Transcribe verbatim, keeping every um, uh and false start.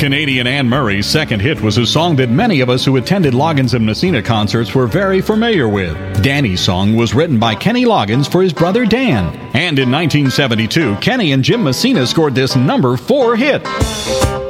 Canadian Anne Murray's second hit was a song that many of us who attended Loggins and Messina concerts were very familiar with. Danny's song was written by Kenny Loggins for his brother Dan. And in nineteen seventy-two, Kenny and Jim Messina scored this number four hit.